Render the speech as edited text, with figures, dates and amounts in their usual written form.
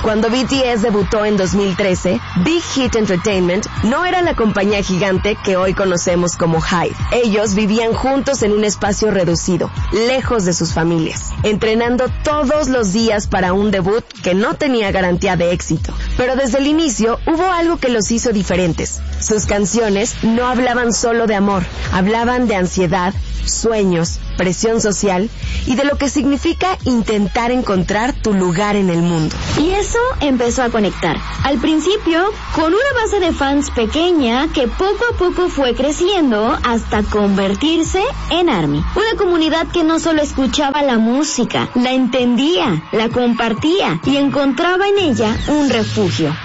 Cuando BTS debutó en 2013, Big Hit Entertainment no era la compañía gigante que hoy conocemos como HYBE. Ellos vivían juntos en un espacio reducido, lejos de sus familias, entrenando todos los días para un debut que no tenía garantía de éxito. Pero desde el inicio hubo algo que los hizo diferentes. Sus canciones no hablaban solo de amor, hablaban de ansiedad, sueños, presión social y de lo que significa intentar encontrar tu lugar en el mundo. Y eso empezó a conectar. Al principio, con una base de fans pequeña que poco a poco fue creciendo hasta convertirse en ARMY. Una comunidad que no solo escuchaba la música, la entendía, la compartía y encontraba en ella un refugio.